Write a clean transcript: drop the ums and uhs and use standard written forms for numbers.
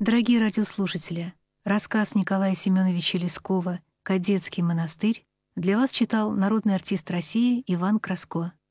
Дорогие радиослушатели, рассказ Николая Семеновича Лескова «Кадетский монастырь» для вас читал народный артист России Иван Краско.